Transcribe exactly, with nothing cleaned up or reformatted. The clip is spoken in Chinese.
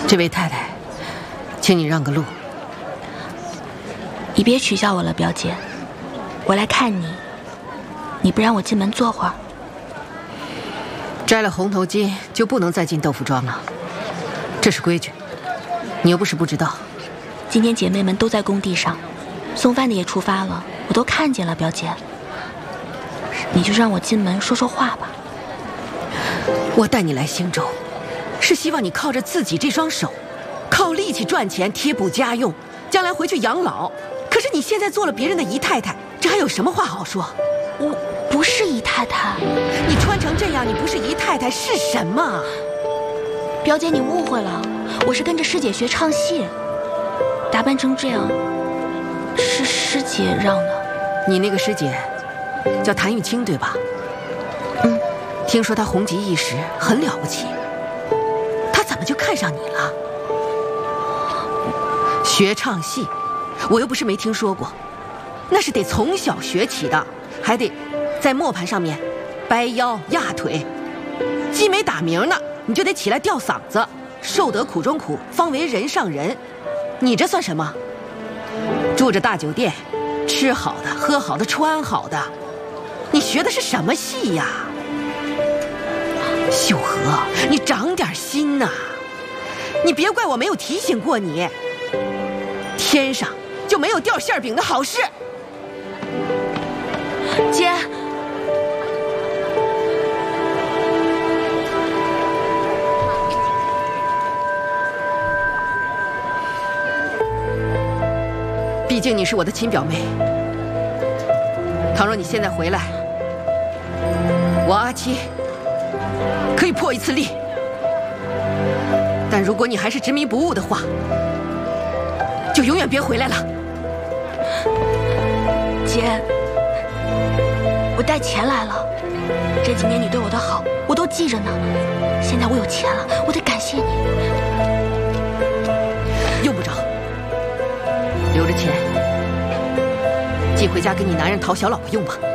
这位太太，请你让个路。 你别取笑我了，表姐，我来看你，你不让我进门坐会儿？ 摘了红头巾就不能再进豆腐庄了，这是规矩，你又不是不知道。 今天姐妹们都在工地上，送饭的也出发了，我都看见了，表姐。你就让我进门说说话吧。 我带你来兴州，是希望你靠着自己这双手，靠力气赚钱贴补家用，将来回去养老。可是你现在做了别人的姨太太，这还有什么话好说？ 我不是姨太太。 你穿成这样，你不是姨太太是什么？ 表姐，你误会了，我是跟着师姐学唱戏，打扮成这样是师姐让的。 你那个师姐叫谭玉清对吧？ 嗯， 听说她红极一时，很了不起。她怎么就看上你了？学唱戏，我又不是没听说过，那是得从小学起的，还得在磨盘上面掰腰压腿，鸡没打鸣呢，你就得起来吊嗓子，受得苦中苦，方为人上人。你这算什么？住着大酒店，吃好的喝好的穿好的，你学的是什么戏呀？秀禾，你长点心呐！你别怪我没有提醒过你，天上就没有掉馅饼的好事。 姐， 毕竟你是我的亲表妹，倘若你现在回来，我阿七可以破一次例，但如果你还是执迷不悟的话，就永远别回来了。 姐，我带钱来了，这几年你对我的好我都记着呢，现在我有钱了，我得感谢你。 用不着，留着钱寄回家给你男人讨小老婆用吧。